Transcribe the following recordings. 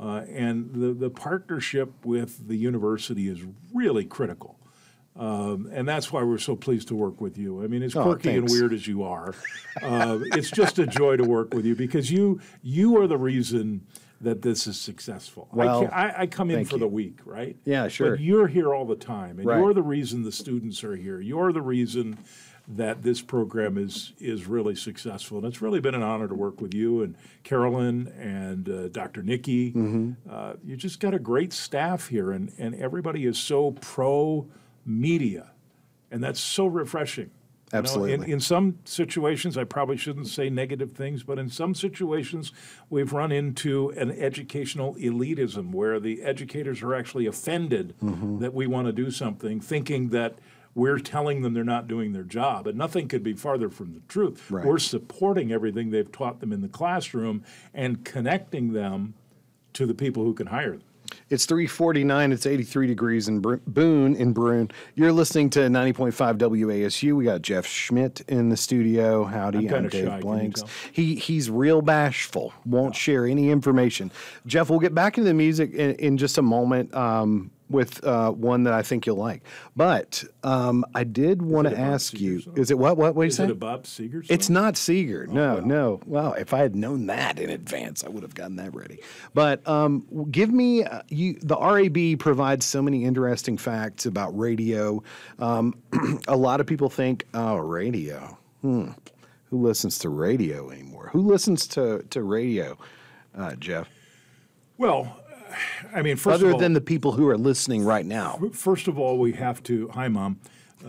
And the partnership with the university is really critical. And that's why we're so pleased to work with you. I mean, as quirky and weird as you are, it's just a joy to work with you because you are the reason that this is successful. Well, I come in for the week, right? Yeah, sure. But you're here all the time, and Right. you're the reason the students are here. You're the reason that this program is really successful. And it's really been an honor to work with you and Carolyn and Dr. Nikki. You just got a great staff here, and everybody is so pro-media, and that's so refreshing. You know, Absolutely. in some situations, I probably shouldn't say negative things, but in some situations, we've run into an educational elitism where the educators are actually offended that we want to do something, thinking that we're telling them they're not doing their job. And nothing could be farther from the truth. Right. We're supporting everything they've taught them in the classroom and connecting them to the people who can hire them. It's 3:49. It's 83 degrees in Boone. You're listening to 90.5 WASU. We got Jeff Schmidt in the studio. Howdy, I'm Dave shy, Blanks. can you He's real bashful. Won't share any information. Jeff, we'll get back into the music in just a moment with one that I think you'll like. But I did want to ask you, is it what? What do you say? Is it a Bob Seger song? It's not Seeger. No, wow. no. Well, if I had known that in advance, I would have gotten that ready. But give me the RAB provides so many interesting facts about radio. A lot of people think, oh, radio. Who listens to radio anymore? Who listens to radio, Jeff? Well, I mean, first Other of all, than the people who are listening right now. First of all, we have to. Hi, Mom.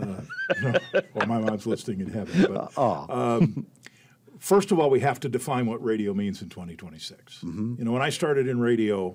Well, my mom's listening in heaven. But, first of all, we have to define what radio means in 2026. You know, when I started in radio,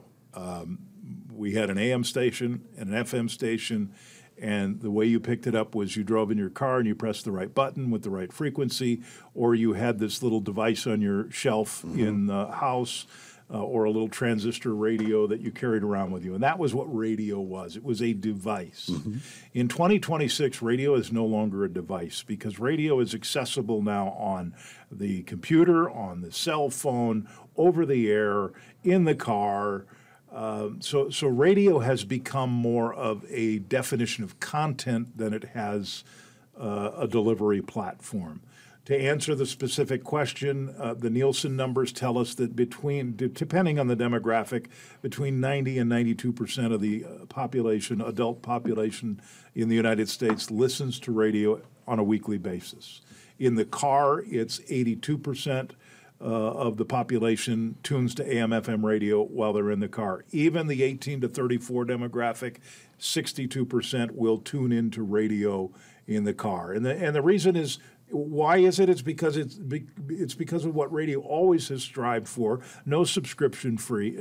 we had an AM station and an FM station, and the way you picked it up was you drove in your car and you pressed the right button with the right frequency, or you had this little device on your shelf in the house. Or a little transistor radio that you carried around with you. And that was what radio was. It was a device. In 2026, radio is no longer a device because radio is accessible now on the computer, on the cell phone, over the air, in the car. So radio has become more of a definition of content than it has a delivery platform. To answer the specific question, the Nielsen numbers tell us that depending on the demographic, between 90 and 92% of the adult population in the United States listens to radio on a weekly basis. In the car, it's 82% of the population tunes to AM/FM radio while they're in the car. Even the 18 to 34 demographic, 62% will tune into radio in the car. And the reason is, why is it? It's because of what radio always has strived for: no subscription fee,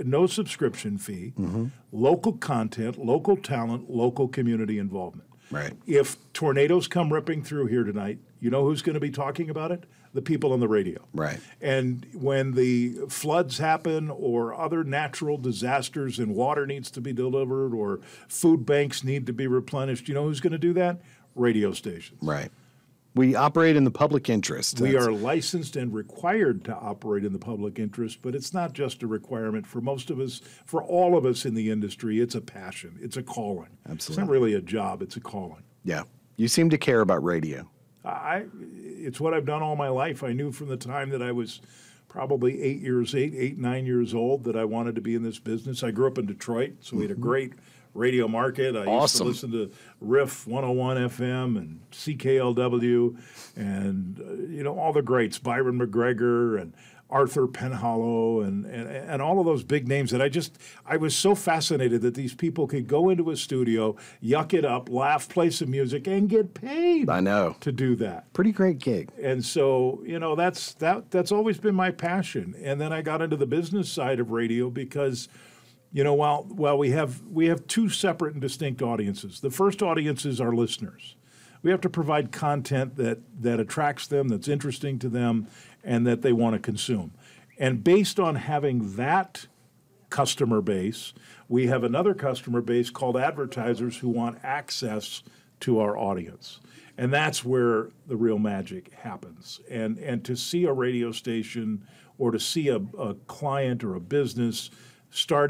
local content, local talent, local community involvement. Right. If tornadoes come ripping through here tonight, you know who's going to be talking about it? The people on the radio. Right. And when the floods happen or other natural disasters and water needs to be delivered or food banks need to be replenished, you know who's going to do that? Radio stations. Right. We operate in the public interest. We are licensed and required to operate in the public interest, but it's not just a requirement for most of us. For all of us in the industry, it's a passion. It's a calling. Absolutely. It's not really a job. It's a calling. Yeah. You seem to care about radio. It's what I've done all my life. I knew from the time that I was probably 9 years old that I wanted to be in this business. I grew up in Detroit, so we had a great radio market. I used to listen to Riff 101 FM and CKLW and all the greats, Byron McGregor and Arthur Penhallow and all of those big names that I was so fascinated that these people could go into a studio, yuck it up, laugh, play some music, and get paid. I know. To do that. Pretty great gig. And so, that's always been my passion. And then I got into the business side of radio because while we have two separate and distinct audiences. The first audience is our listeners. We have to provide content that attracts them, that's interesting to them, and that they want to consume. And based on having that customer base, we have another customer base called advertisers who want access to our audience. And that's where the real magic happens. And to see a radio station or to see a client or a business start